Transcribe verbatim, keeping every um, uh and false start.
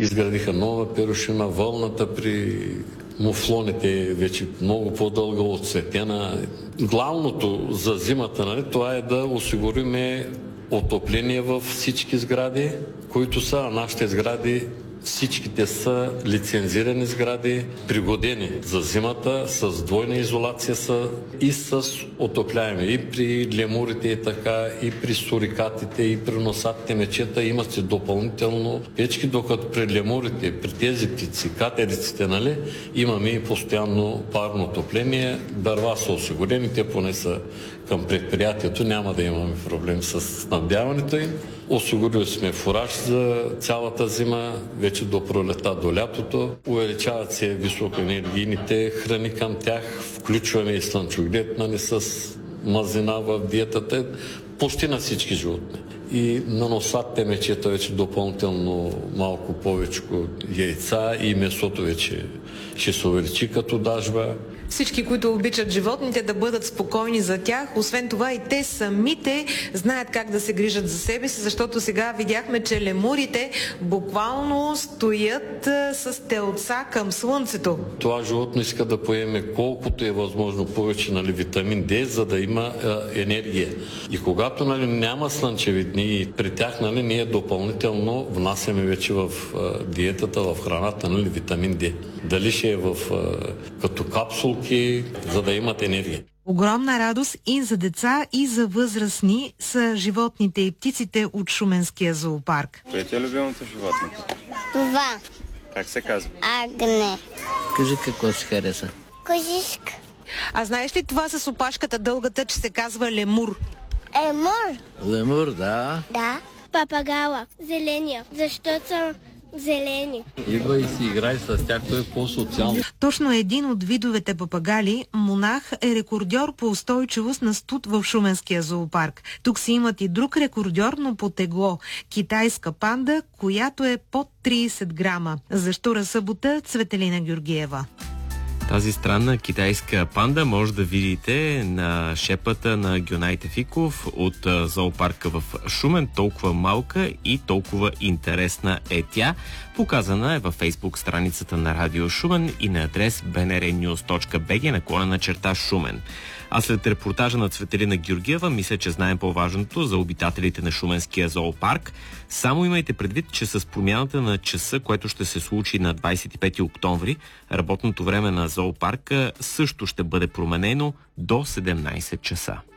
изградиха нова перушина, вълната при муфлоните е вече много по-дълга, отцветена. Главното за зимата, нали, това е да осигуриме отопление във всички сгради, които са нашите сгради. Всичките са лицензирани сгради, пригодени за зимата, с двойна изолация са и с отопляеми. И при лемурите и така, и при сурикатите, и при носатите мечета имат си допълнително печки, докато при лемурите, при тези птици, катериците, нали, имаме и постоянно парно отопление. Дърва са осигурени, те поне са към предприятието, няма да имаме проблем с снабдяването им. Осигурили сме фураж за цялата зима, вече до пролета, до лятото. Увеличават се високоенергийните храни към тях, включваме и слънчоглед, нали, с мазнина в диетата, почти на всички животни. И на носатите мечета вече допълнително малко повече яйца и месото вече ще се увеличи като дажба. Всички, които обичат животните, да бъдат спокойни за тях. Освен това и те самите знаят как да се грижат за себе си, защото сега видяхме, че лемурите буквално стоят с телца към слънцето. Това животно иска да поеме колкото е възможно повече, нали, витамин Д, за да има е, енергия. И когато, нали, няма слънчеви дни, при тях, нали, ние допълнително внасяме вече в е, диетата, в храната, нали, витамин Д. Дали ще е в, е, като капсулки, за да имат енергия. Огромна радост и за деца, и за възрастни са животните и птиците от Шуменския зоопарк. Кое ти е любимото животно? Това. Как се казва? Агне. Кажи какво си хареса. Кожишка. А знаеш ли това с опашката дългата, че се казва лемур? Емур. Лемур, да. Да. Папагала. Зеления. Защото съм зелени. Идва и си играй с тях, той е по-социално. Точно един от видовете папагали, монах, е рекордьор по устойчивост на студ в Шуменския зоопарк. Тук си имат и друг рекордьор, но по тегло. Китайска панда, която е под трийсет грама. За Щура събота, Цветелина Георгиева. Тази странна китайска панда може да видите на шепата на Гюнай Тефиков от зоопарка в Шумен. Толкова малка и толкова интересна е тя. Показана е във Фейсбук страницата на Радио Шумен и на адрес би ен ар нюз точка би джи наклонена черта Шумен. А след репортажа на Цветелина Георгиева, мисля, че знаем по-важното за обитателите на Шуменския зоопарк. Само имайте предвид, че с промяната на часа, което ще се случи на двадесет и пети октомври, работното време на зоопарка също ще бъде променено до седемнадесет часа.